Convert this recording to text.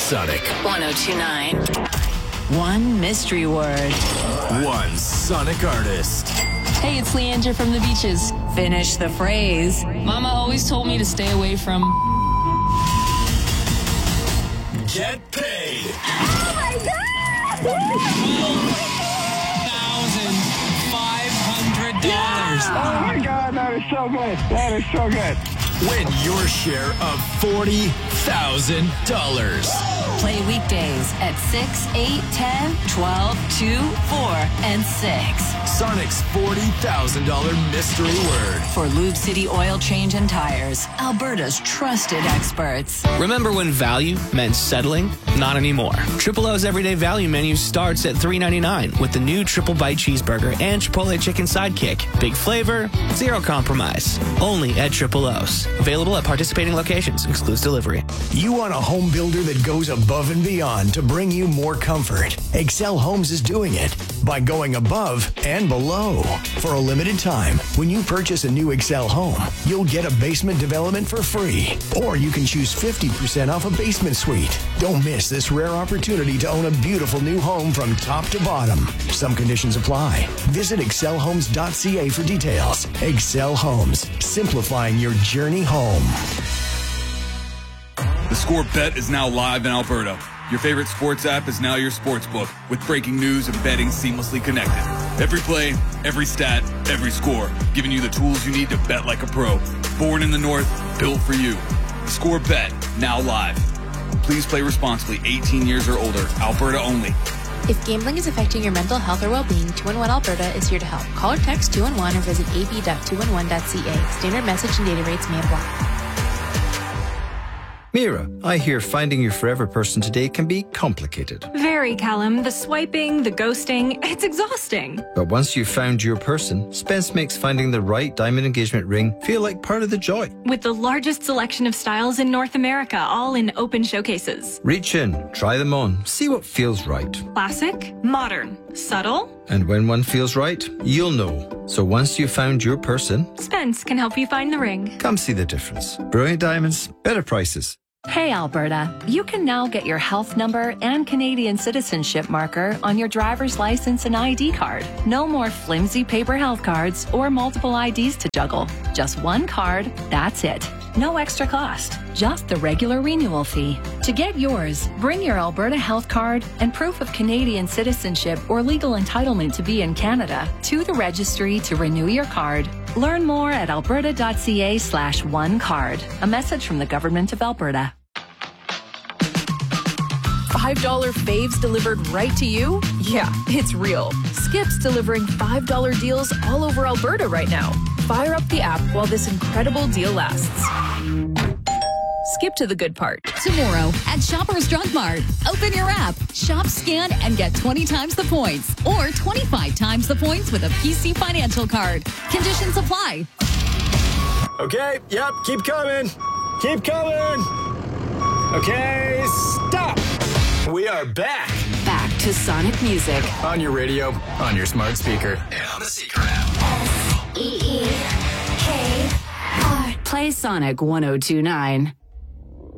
Sonic. 1029. One mystery word. One Sonic artist. Hey, it's Leandra from the Beaches. Finish the phrase. Mama always told me to stay away from... Get paid. Oh my God! $12,500. Oh my God, that is so good. That is so good. Win your share of $40,000. Play weekdays at 6, 8, 10, 12, 2, 4, and 6. Sonic's $40,000 mystery word. For Lube City Oil Change and Tires, Alberta's trusted experts. Remember when value meant settling? Not anymore. Triple O's Everyday Value menu starts at $3.99 with the new Triple Bite Cheeseburger and Chipotle Chicken Sidekick. Big flavor, zero compromise. Only at Triple O's. Available at participating locations. Excludes delivery. You want a home builder that goes above and beyond to bring you more comfort. Excel Homes is doing it by going above and below. For a limited time, when you purchase a new Excel home, you'll get a basement development for free. Or you can choose 50% off a basement suite. Don't miss this rare opportunity to own a beautiful new home from top to bottom. Some conditions apply. Visit excelhomes.ca for details. Excel Homes, simplifying your journey home. The Score Bet is now live in Alberta. Your favorite sports app is now your sports book, with breaking news and betting seamlessly connected. Every play, every stat, every score, giving you the tools you need to bet like a pro. Born in the North, built for you. The Score Bet, now live. Please play responsibly, 18 years or older, Alberta only. If gambling is affecting your mental health or well-being, 211 Alberta is here to help. Call or text 211 or visit ab.211.ca. Standard message and data rates may apply. Mira, I hear finding your forever person today can be complicated. Very, Callum. The swiping, the ghosting, it's exhausting. But once you've found your person, Spence makes finding the right diamond engagement ring feel like part of the joy. With the largest selection of styles in North America, all in open showcases. Reach in, try them on, see what feels right. Classic, modern, subtle. And when one feels right, you'll know. So once you've found your person, Spence can help you find the ring. come see the difference. Brilliant diamonds, better prices. Hey Alberta, you can now get your health number and Canadian citizenship marker on your driver's license and ID card. No more flimsy paper health cards or multiple IDs to juggle. Just one card, that's it. No extra cost, just the regular renewal fee. To get yours, bring your Alberta health card and proof of Canadian citizenship or legal entitlement to be in Canada to the registry to renew your card. Learn more at alberta.ca/onecard. A message from the Government of Alberta. $5 faves delivered right to you? Yeah, it's real. Skip's delivering $5 deals all over Alberta right now. Fire up the app while this incredible deal lasts. Skip to the good part. Tomorrow at Shoppers Drug Mart. Open your app, shop, scan, and get 20 times the points or 25 times the points with a PC Financial card. Conditions apply. Okay, yep, keep coming. Keep coming. Okay, stop. We are back. Back to Sonic music. On your radio, on your smart speaker, and on the Seeker app. Play Sonic 1029.